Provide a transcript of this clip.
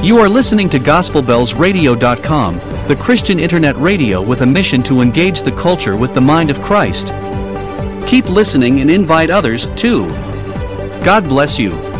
You are listening to GospelBellsRadio.com, the Christian internet radio with a mission to engage the culture with the mind of Christ. Keep listening and invite others, too. God bless you.